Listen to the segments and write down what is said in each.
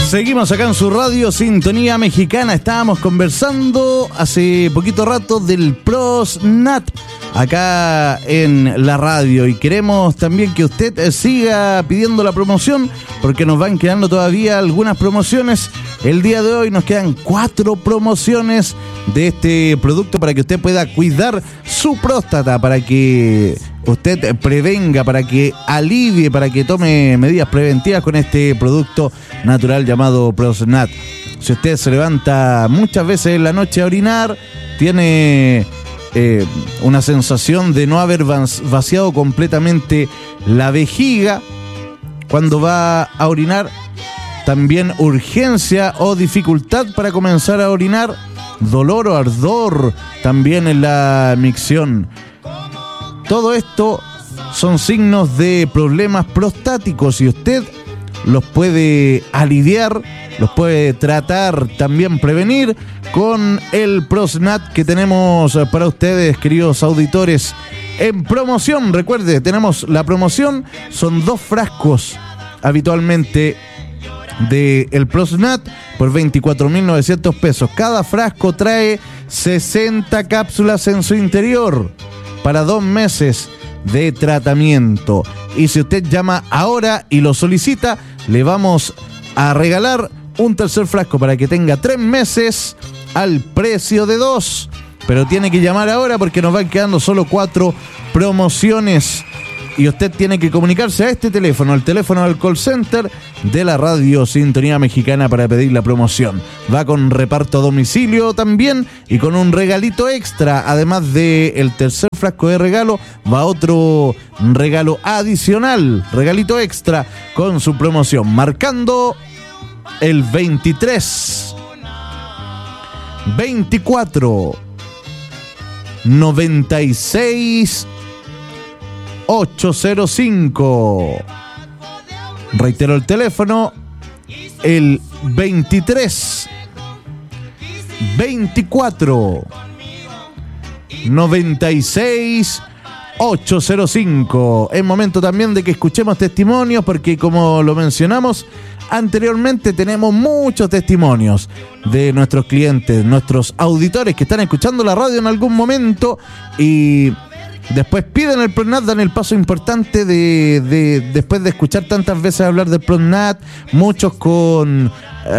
Seguimos acá en su radio Sintonía Mexicana. Estábamos conversando hace poquito rato del PROSNAT acá en la radio y queremos también que usted siga pidiendo la promoción porque nos van quedando todavía algunas promociones. El día de hoy nos quedan 4 promociones de este producto para que usted pueda cuidar su próstata, para que usted prevenga, para que alivie, para que tome medidas preventivas con este producto natural llamado PROSNAT. Si usted se levanta muchas veces en la noche a orinar, tiene una sensación de no haber vaciado completamente la vejiga cuando va a orinar, también urgencia o dificultad para comenzar a orinar, dolor o ardor también en la micción. Todo esto son signos de problemas prostáticos y usted los puede aliviar, los puede tratar, también prevenir con el PROSNAT que tenemos para ustedes, queridos auditores, en promoción. Recuerde, tenemos la promoción, son 2 frascos habitualmente de el PROSNAT por 24.900 pesos. Cada frasco trae 60 cápsulas en su interior para 2 meses de tratamiento. Y si usted llama ahora y lo solicita, le vamos a regalar un tercer frasco para que tenga 3 meses al precio de 2. Pero tiene que llamar ahora porque nos van quedando solo 4 promociones. Y usted tiene que comunicarse a este teléfono, al teléfono del call center de la radio Sintonía Mexicana para pedir la promoción. Va con reparto a domicilio también y con un regalito extra. Además del tercer frasco de regalo, va otro regalo adicional, regalito extra con su promoción. Marcando el 23 24 96 805. Reitero el teléfono, el 23 24 96 805. Es momento también de que escuchemos testimonios porque, como lo mencionamos anteriormente, tenemos muchos testimonios de nuestros clientes, nuestros auditores que están escuchando la radio en algún momento y después piden el PROSNAT, dan el paso importante después de escuchar tantas veces hablar del PROSNAT, muchos con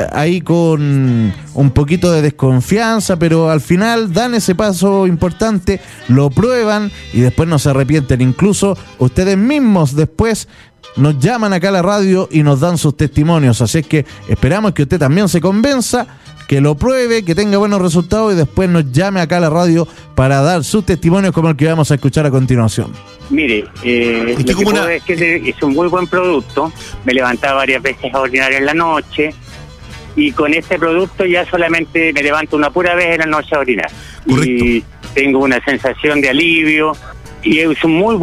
un poquito de desconfianza, pero al final dan ese paso importante, lo prueban y después no se arrepienten. Incluso ustedes mismos después nos llaman acá a la radio y nos dan sus testimonios. Así es que esperamos que usted también se convenza, que lo pruebe, que tenga buenos resultados y después nos llame acá a la radio para dar sus testimonios como el que vamos a escuchar a continuación. Mire, lo que puedo decir es un muy buen producto. Me levantaba varias veces a orinar en la noche y con este producto ya solamente me levanto una pura vez en la noche a orinar. Correcto. Y tengo una sensación de alivio y es un muy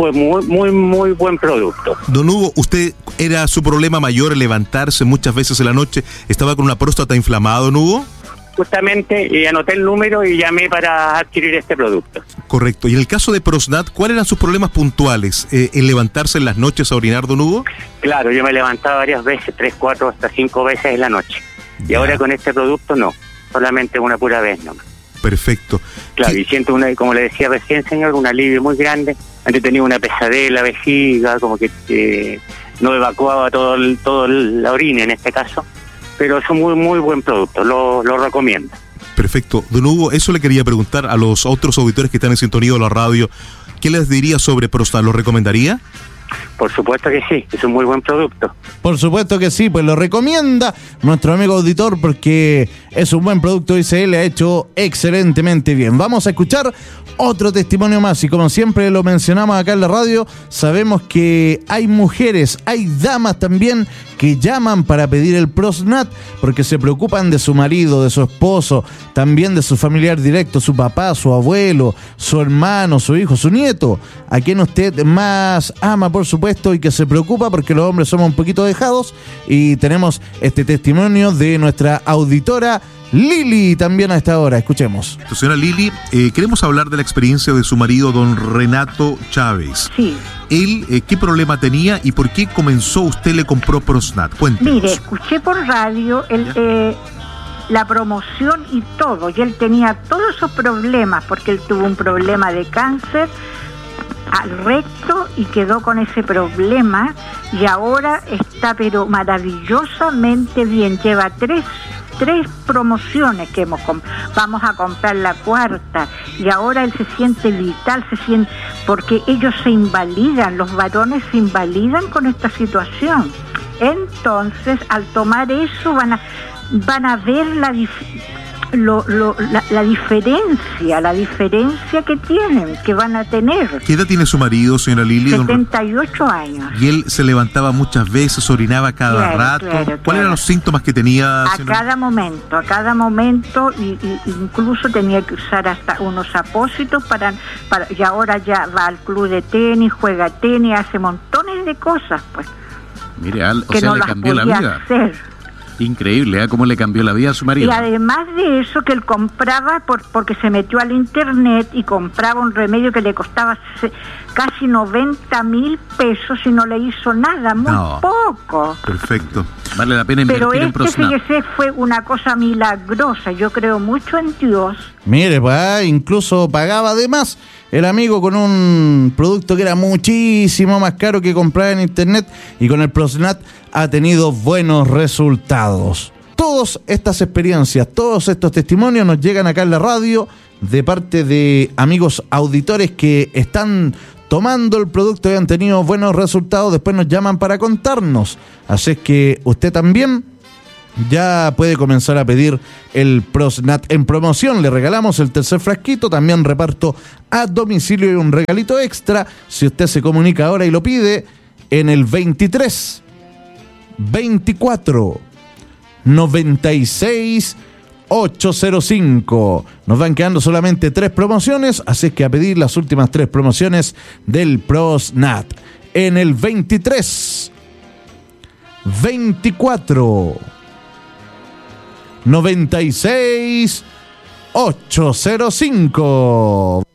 buen producto. Don Hugo, ¿usted era su problema mayor levantarse muchas veces en la noche? ¿Estaba con una próstata inflamada, don Hugo? Justamente anoté el número y llamé para adquirir este producto. Correcto. Y en el caso de PROSNAT, ¿cuáles eran sus problemas puntuales? ¿El levantarse en las noches a orinar, don Hugo? Claro, yo me levantaba varias veces, 3, 4, hasta 5 veces en la noche. Y ahora con este producto no, solamente una pura vez nomás. Perfecto. Claro, y siento, como le decía recién, señor, un alivio muy grande. Antes tenía una pesadez en la vejiga, como que no evacuaba todo la orina en este caso. Pero es un muy buen producto, lo recomiendo. Perfecto. Don Hugo, eso le quería preguntar a los otros auditores que están en sintonía de la radio. ¿Qué les diría sobre PROSNAT? ¿Lo recomendaría? Por supuesto que sí, es un muy buen producto. Por supuesto que sí, pues lo recomienda nuestro amigo auditor porque es un buen producto y se le ha hecho excelentemente bien. Vamos a escuchar otro testimonio más y como siempre lo mencionamos acá en la radio, sabemos que hay mujeres, hay damas también que llaman para pedir el PROSNAT porque se preocupan de su marido, de su esposo, también de su familiar directo, su papá, su abuelo, su hermano, su hijo, su nieto, a quien usted más ama, por supuesto, y que se preocupa porque los hombres somos un poquito dejados. Y tenemos este testimonio de nuestra auditora Lili también a esta hora. Escuchemos. Señora Lili, queremos hablar de la experiencia de su marido, don Renato Chávez. Sí. Él, ¿qué problema tenía y por qué comenzó usted le compró Prosnat? Cuéntenos. Mire, escuché por radio la promoción y todo, y él tenía todos esos problemas, porque él tuvo un problema de cáncer al recto y quedó con ese problema, y ahora está pero maravillosamente bien. Lleva tres promociones que vamos a comprar la cuarta, y ahora él se siente vital, porque ellos se invalidan, los varones se invalidan con esta situación. Entonces, al tomar eso van a ver la diferencia que tienen, que van a tener. ¿Qué edad tiene su marido, señora Lili? 78 años. Y él se levantaba muchas veces, orinaba cada rato. ¿Cuáles eran los síntomas que tenía? A cada momento, y incluso tenía que usar hasta unos apósitos para y ahora ya va al club de tenis, juega tenis, hace montones de cosas, pues. Mire, le cambió la vida. Increíble, ¿eh? Cómo le cambió la vida a su marido. Y además de eso, que él compraba, porque se metió al internet y compraba un remedio que le costaba casi 90.000 pesos y no le hizo nada, muy poco. Perfecto. Vale la pena invertir en Prosnat. Pero fíjese, fue una cosa milagrosa. Yo creo mucho en Dios. Mire, pues, incluso pagaba de más el amigo con un producto que era muchísimo más caro que comprar en internet, y con el Prosnat ha tenido buenos resultados. Todas estas experiencias, todos estos testimonios nos llegan acá en la radio de parte de amigos auditores que están tomando el producto y han tenido buenos resultados. Después nos llaman para contarnos. Así es que usted también ya puede comenzar a pedir el Prosnat en promoción. Le regalamos el tercer frasquito, también reparto a domicilio y un regalito extra si usted se comunica ahora y lo pide en el 23 24 96 805. Nos van quedando solamente 3 promociones, así que a pedir las últimas 3 promociones del Prosnat en el 23 24 96 805.